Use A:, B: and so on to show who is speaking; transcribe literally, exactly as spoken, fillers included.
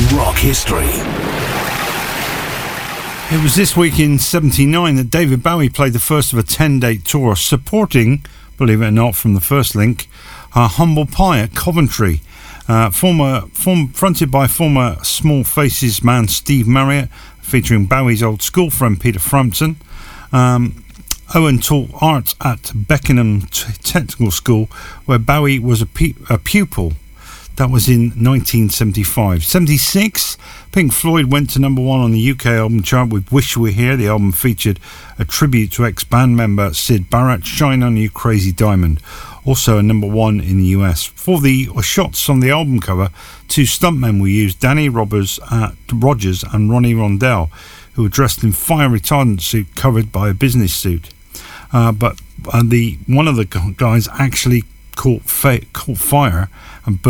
A: Rock history.
B: It was this week in seventy-nine that David Bowie played the first of a ten-date tour, supporting, believe it or not, from the first link, uh, Humble Pie at Coventry, uh, former, form, fronted by former Small Faces man Steve Marriott, featuring Bowie's old school friend Peter Frampton. Um, Owen taught art at Beckenham T- Technical School, where Bowie was a, pu- a pupil. That was in nineteen seventy-five. seventy-six, Pink Floyd went to number one on the U K album chart with Wish You Were Here. The album featured a tribute to ex-band member Syd Barrett, Shine On You Crazy Diamond, also a number one in the U S. For the shots on the album cover, two stuntmen were used, Danny Robbers, uh, Rogers and Ronnie Rondell, who were dressed in fire retardant suit covered by a business suit. Uh, but uh, the one of the guys actually caught, fa- caught fire and